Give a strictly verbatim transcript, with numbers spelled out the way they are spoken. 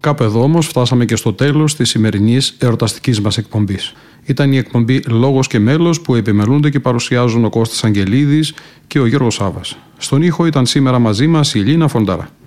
Κάπου εδώ όμως φτάσαμε και στο τέλος της σημερινής εορταστικής μας εκπομπής. Ήταν η εκπομπή Λόγος και Μέλος που επιμελούνται και παρουσιάζουν ο Κώστας Αγγελίδης και ο Γιώργος Σάβας. Στον ήχο ήταν σήμερα μαζί μας η Λίνα Φοντάρα.